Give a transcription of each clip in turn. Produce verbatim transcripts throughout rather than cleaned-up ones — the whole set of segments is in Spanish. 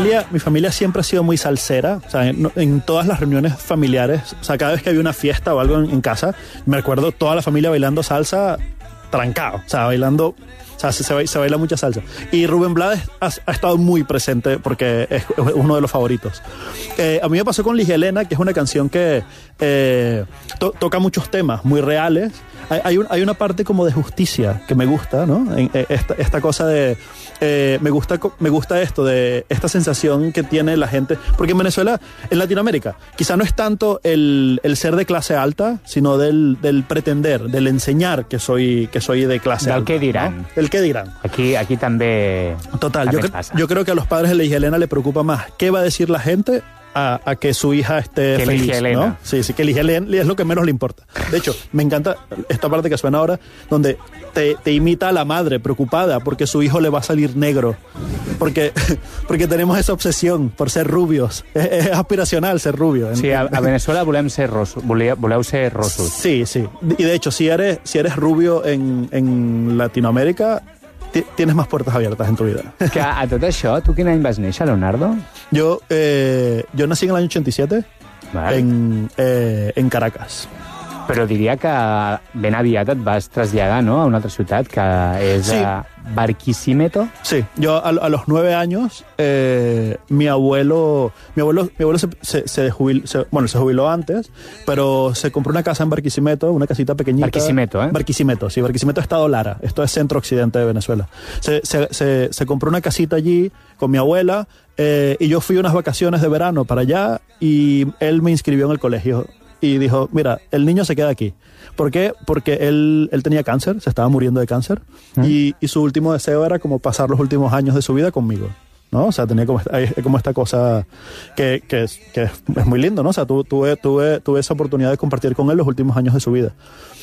familia, mi familia siempre ha sido muy salsera, o sea, en, en todas las reuniones familiares, o sea, cada vez que había una fiesta o algo en, en casa, me acuerdo toda la familia bailando salsa trancado, o sea, bailando... O sea, se, se, se baila mucha salsa. Y Rubén Blades ha, ha estado muy presente porque es, es uno de los favoritos. Eh, a mí me pasó con Ligia Elena, que es una canción que eh, to, toca muchos temas muy reales. Hay, hay, un, hay una parte como de justicia que me gusta, ¿no? En, eh, esta, esta cosa de... Eh, me, gusta, me gusta esto, de esta sensación que tiene la gente. Porque en Venezuela, en Latinoamérica, quizá no es tanto el, el ser de clase alta, sino del, del pretender, del enseñar que soy, que soy de clase del alta. Què diran. ¿No? El qué dirán. Aquí, aquí també. Total, també yo, cre pasa. yo creo que a los padres de Ligia Elena le preocupa más qué va a decir la gente a, a que su hija esté que feliz, Ligia Elena. ¿no? Sí, sí, que Ligia Elena es lo que menos le importa. De hecho, me encanta esta parte que suena ahora, donde te, te imita a la madre preocupada porque su hijo le va a salir negro. Porque, porque tenemos esa obsesión por ser rubios. Es, es aspiracional ser rubio. Sí, a, a Venezuela volem ser rossos, voleu, voleu ser rossos. Sí, sí. Y de hecho, si eres, si eres rubio en, en Latinoamérica, tienes más puertas abiertas en tu vida. Que a tot això, tu quin any vas néixer, Leonardo? Yo, eh, yo nací en el año ochenta y siete, Vale. en, eh, en Caracas. Però diria que ben aviat et vas traslladar, no?, a una altra ciutat, que és Sí. a Barquisimeto. Sí, yo a, a los nueve años, eh, mi abuelo, mi abuelo, mi abuelo se, se, se, jubil, se, bueno, se jubiló antes, pero se compró una casa en Barquisimeto, una casita pequeñita. Barquisimeto, ¿eh? Barquisimeto, sí, Barquisimeto, Estado Lara. Esto es centro-occidente de Venezuela. Se, se, se, se compró una casita allí con mi abuela, eh, y yo fui unas vacaciones de verano para allá y él me inscribió en el colegio. Y dijo, mira, el niño se queda aquí. ¿Por qué? Porque él, él tenía cáncer, se estaba muriendo de cáncer, ¿Mm? y, y su último deseo era como pasar los últimos años de su vida conmigo, ¿no? O sea, tenía como esta, como esta cosa que, que, es, que es muy lindo, ¿no? O sea, tu, tuve, tuve, tuve esa oportunidad de compartir con él los últimos años de su vida.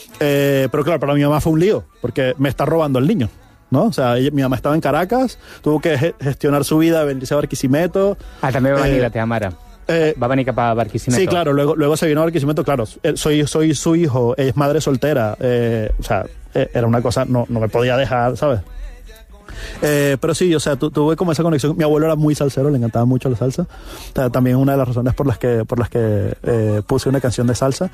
Eh, pero claro, para mi mamá fue un lío, porque me está robando el niño, ¿no? O sea, ella, mi mamá estaba en Caracas, tuvo que ge gestionar su vida, venirse a Barquisimeto. Ah, també va venir eh, la teva mare. Eh, Va venir cap a Barquisimeto. Sí, claro, luego, luego se vino a Barquisimeto, claro, soy, soy su hijo, ella es madre soltera, eh, o sea, eh, era una cosa, no, no me podía dejar, ¿sabes? Eh, pero sí, o sea, tu, tuve como esa conexión. Mi abuelo era muy salsero, le encantaba mucho la salsa. O sea, también una de las razones por las que, por las que eh, puse una canción de salsa.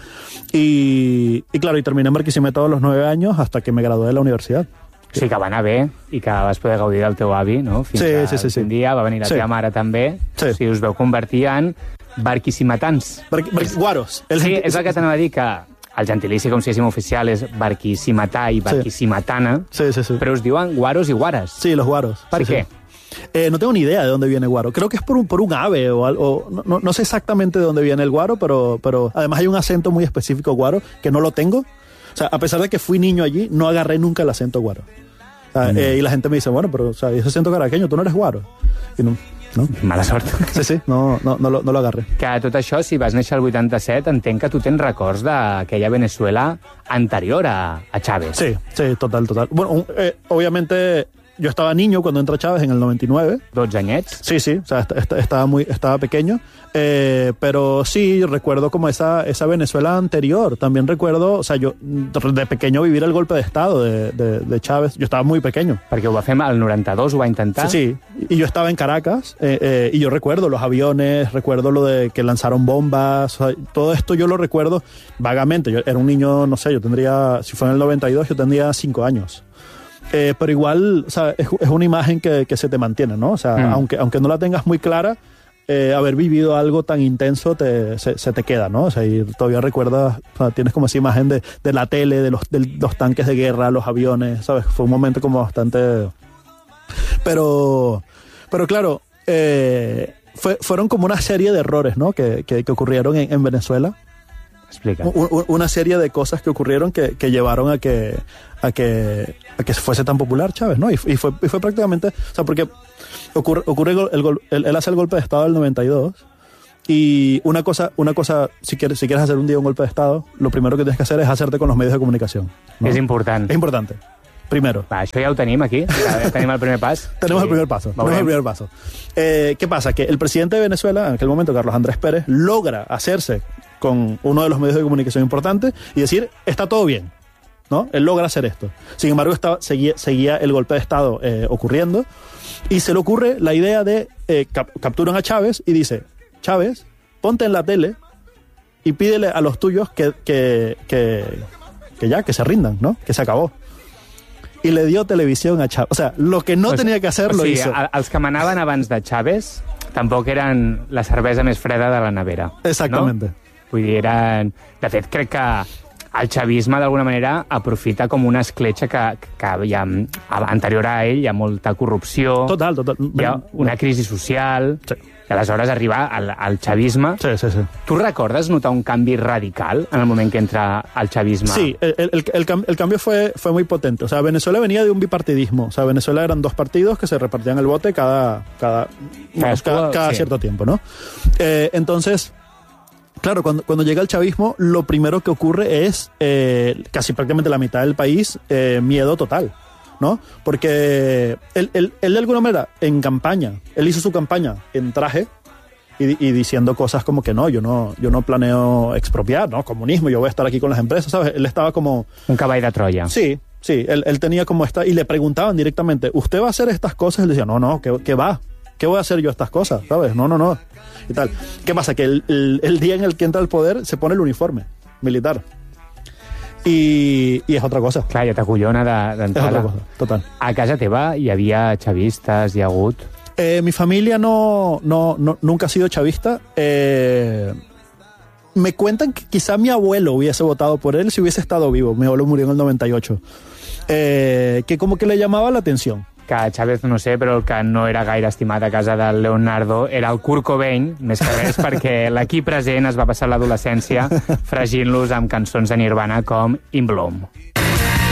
Y, y claro, y terminé en Barquisimeto a los nueve años hasta que me gradué de la universidad. Sí, que va anar bé i que vas poder gaudir del teu avi, no? Fins sí, a sí, sí, sí. un dia va venir la sí. teva mare també. Sí. O sigui, us veu convertir en barquisimetans. Bar bar guaros. El sí, és el que t'anava a dir, que el gentilici, com si diguéssim oficial, és barquisimetà i barquisimetana, sí. Sí, sí, sí. Però us diuen guaros i guares. Sí, los guaros. ¿Por sí, qué? Sí. Eh, no tengo ni idea de dónde viene guaro. Creo que es por un, por un ave o algo. No, no, no sé exactamente de dónde viene el guaro, pero, pero además hay un acento muy específico guaro que no lo tengo. O sea, a pesar de que fui niño allí, no agarré nunca el acento guaro. O sea, mm. eh, y la gente me dice, bueno, pero o sea, ese acento caraqueño, tú no eres guaro. Y no, no. Mala sort. Sí, sí, no, no, no, lo, no lo agarré. Que tot això, si vas néixer al vuitanta-set, entenc que tu tens records d'aquella Venezuela anterior a, a Chávez. Sí, sí, total, total. Bueno, eh, obviamente yo estaba niño cuando entra Chávez en el noventa y nueve. dotze anyets. Sí, sí, o sea, est est estaba, muy, estaba pequeño, eh, pero sí recuerdo como esa, esa Venezuela anterior. También recuerdo, o sea, yo de pequeño vivir el golpe de Estado de, de, de Chávez. Yo estaba muy pequeño. Perquè ho va fer al noranta-dos, ho va intentar. Sí, sí, y yo estaba en Caracas, eh, eh, y yo recuerdo los aviones, recuerdo lo de que lanzaron bombas, o sea, todo esto yo lo recuerdo vagamente. Yo era un niño, no sé, yo tendría, si fue en el noventa y dos, yo tendría cinco años. Eh, pero igual, o sea, es, es una imagen que, que se te mantiene, ¿no? O sea, mm. aunque, aunque no la tengas muy clara, eh, haber vivido algo tan intenso te, se, se te queda, ¿no? O sea, y todavía recuerdas, o sea, tienes como esa imagen de, de la tele, de los, de los tanques de guerra, los aviones, ¿sabes? Fue un momento como bastante... Pero, pero claro, eh, fue, fueron como una serie de errores, ¿no? Que, que, que ocurrieron en, en Venezuela. Explica. Una serie de cosas que ocurrieron que, que llevaron a que, a que a que fuese tan popular Chávez, ¿no? Y, y, fue, y fue prácticamente, o sea, porque ocurre, ocurre el, el, el, él hace el golpe de Estado del noventa y dos, y una cosa, una cosa si quieres, si quieres hacer un día un golpe de Estado, lo primero que tienes que hacer es hacerte con los medios de comunicación, ¿no? És important. Es importante. Primero. Va, això ja ho tenim aquí, ja tenim el primer pas. Tenemos sí. el primer paso. Tenemos el primer paso. Eh, ¿Qué pasa? Que el presidente de Venezuela, en aquel momento, Carlos Andrés Pérez, logra hacerse con uno de los medios de comunicación importantes y decir, está todo bien, ¿no? Él logra hacer esto. Sin embargo, estaba, seguía, seguía el golpe de Estado eh, ocurriendo y se le ocurre la idea de eh, cap capturan a Chávez y dice, Chávez, ponte en la tele y pídele a los tuyos que, que, que, que ya, que se rindan, ¿no? Que se acabó. I le dio televisión a Chávez. O sea, lo que no o tenia que hacer o lo sigui, hizo. Els que manaven abans de Chávez tampoc eren la cervesa més freda de la nevera. Exactamente. No? Vull dir, eren... De fet, crec que el xavisme, d'alguna manera, aprofita com una escletxa que, que hi ha, anterior a ell hi ha molta corrupció, Total, total. hi ha una crisi social, Sí. i aleshores arriba al, al xavisme. Sí, sí, sí. Tu recordes notar un canvi radical en el moment que entra el xavisme? Sí, el, el, el, el cambio fue, fue muy potente. O sea, Venezuela venía de un bipartidismo. O sea, Venezuela eran dos partidos que se repartían el bote cada, cada, bueno, cada, cada sí. cierto tiempo, ¿no? Eh, entonces, claro, cuando, cuando llega el chavismo, lo primero que ocurre es eh, casi prácticamente la mitad del país, eh, miedo total, ¿no? Porque él, él, él de alguna manera, en campaña, él hizo su campaña en traje, Y, y diciendo cosas como que no, yo no, yo no planeo expropiar, ¿no? Comunismo, yo voy a estar aquí con las empresas, ¿sabes? Él estaba como... Un cavall de Troya. Sí, sí, él, él tenía como esta... Y le preguntaban directamente, ¿usted va a hacer estas cosas? Él decía, no, no, ¿qué, qué va? ¿Qué voy a hacer yo estas cosas? ¿Sabes? No, no, no. Y tal. ¿Qué pasa? Que el, el, el día en el que entra al poder se pone el uniforme militar. I, i és otra cosa. Clar, ja t'acollona d'entrada. És otra cosa, total. A casa teva hi havia xavistes, hi ha hagut... Eh, mi familia no, no, no, nunca ha sido chavista. Eh, me cuentan que quizá mi abuelo hubiese votado por él si hubiese estado vivo. Mi abuelo murió en el noventa y ocho. Eh, que como que le llamaba la atención. Que Chávez, no sé, però el que no era gaire estimat a casa del Leonardo era el Kurt Cobain, més que res perquè l'equip present es va passar l'adolescència fregint-los amb cançons de Nirvana com In Bloom.